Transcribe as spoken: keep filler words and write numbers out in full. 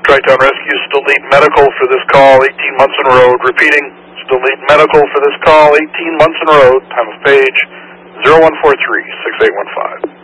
Tri-Town Rescue, still need medical for this call, eighteen months in a row. Repeating, still need medical for this call, eighteen months in a row. Time of page, zero one four three, six eight one five.